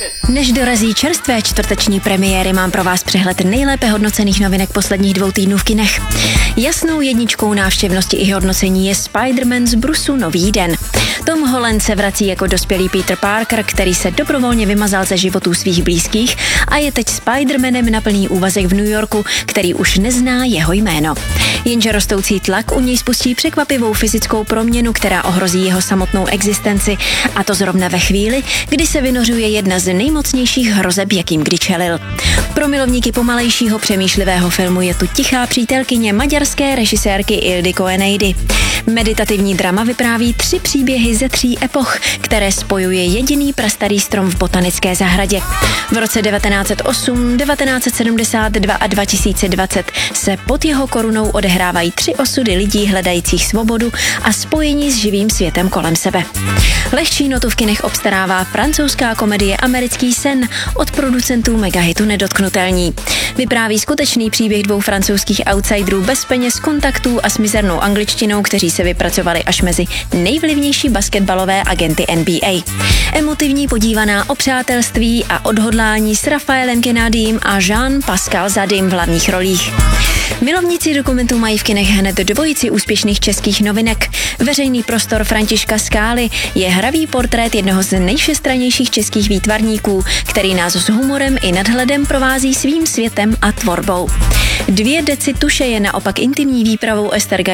Než dorazí čerstvé čtvrteční premiéry, mám pro vás přehled nejlépe hodnocených novinek posledních 2 týdnů v kinech. Jasnou jedničkou návštěvnosti i hodnocení je Spider-Man z Brusu Nový den. Tom Holland se vrací jako dospělý Peter Parker, který se dobrovolně vymazal ze životů svých blízkých a je teď Spider-Manem na plný úvazek v New Yorku, který už nezná jeho jméno. Jenže rostoucí tlak u něj spustí překvapivou fyzickou proměnu, která ohrozí jeho samotnou existenci, a to zrovna ve chvíli, kdy se vynořuje jedna z nejmocnějších hrozeb, jakým kdy čelil. Pro milovníky pomalejšího přemýšlivého filmu je tu tichá přítelkyně maďarské režisérky Ildikó Eneidi. Meditativní drama vypráví 3 příběhy ze 3 epoch, které spojuje jediný prastarý strom v botanické zahradě. V roce 1908, 1972 a 2020 se pod jeho korunou odehrávají 3 osudy lidí hledajících svobodu a spojení s živým světem kolem sebe. Lehčí notu v kinech obstarává francouzská komedie Americký sen od producentů megahitu Nedotknutelní. Vypráví skutečný příběh 2 francouzských outsiderů bez peněz, kontaktů a s mizernou angličtinou, kteří se vypracovali až mezi nejvlivnější basketbalové agenty NBA. Emotivní podívaná o přátelství a odhodlání s Rafaelem Kennedym a Jean-Pascal Zadym v hlavních rolích. Milovníci dokumentů mají v kinech hned 2 úspěšných českých novinek. Veřejný prostor Františka Skály je hravý portrét jednoho z nejvšestrannějších českých výtvarníků, který nás s humorem i nadhledem provází svým světem a tvorbou. 2 deci tuše je naopak intimní výpravou Ester